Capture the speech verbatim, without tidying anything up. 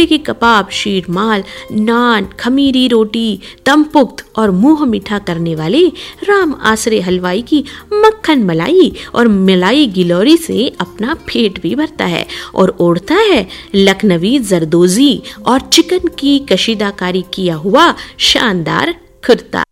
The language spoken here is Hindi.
की कबाब, शीरमाल, नान, खमीरी रोटी, दमपुख्त और मुंह मीठा करने वाले राम आसरे हलवाई की मक्खन मलाई और मलाई गिलोरी से अपना पेट भी भरता है और ओढ़ता है लखनवी जरदोजी और चिकन की कशीदाकारी किया हुआ शानदार कुर्ता।